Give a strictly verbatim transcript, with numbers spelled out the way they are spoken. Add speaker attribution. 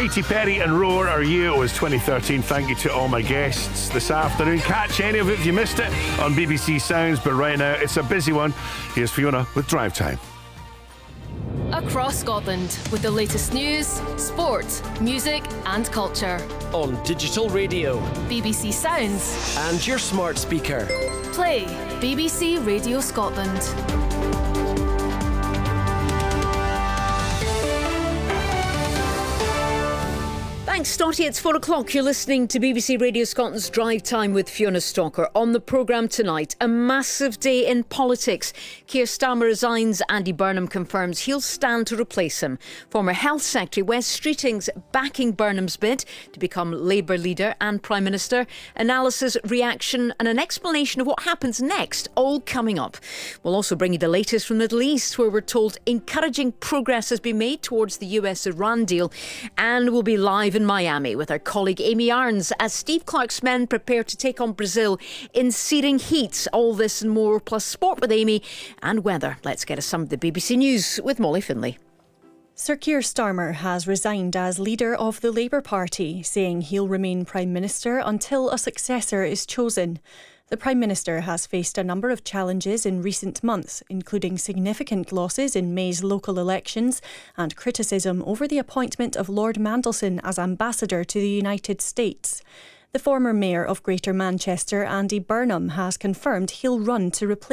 Speaker 1: Katy Perry and Roar Are You. It was twenty thirteen. Thank you to all my guests this afternoon. Catch any of it if you missed it on B B C Sounds, but right now it's a busy one. Here's Fiona with Drive Time.
Speaker 2: Across Scotland with the latest news, sport, music and culture.
Speaker 3: On digital radio,
Speaker 2: B B C Sounds
Speaker 3: and your smart speaker.
Speaker 2: Play B B C Radio Scotland.
Speaker 4: Thanks, Stotty. It's four o'clock. You're listening to B B C Radio Scotland's Drive Time with Fiona Stalker. On the programme tonight, a massive day in politics. Keir Starmer resigns. Andy Burnham confirms he'll stand to replace him. Former Health Secretary Wes Streeting's backing Burnham's bid to become Labour leader and Prime Minister. Analysis, reaction and an explanation of what happens next, all coming up. We'll also bring you the latest from the Middle East, where we're told encouraging progress has been made towards the U S Iran deal. And we'll be live in Miami with our colleague Amy Arns as Steve Clarke's men prepare to take on Brazil in searing heat. All this and more, plus sport with Amy and weather. Let's get us some of the B B C News with Molly Finlay.
Speaker 5: Sir Keir Starmer has resigned as leader of the Labour Party, saying he'll remain Prime Minister until a successor is chosen. The Prime Minister has faced a number of challenges in recent months, including significant losses in May's local elections and criticism over the appointment of Lord Mandelson as ambassador to the United States. The former mayor of Greater Manchester, Andy Burnham, has confirmed he'll run to replace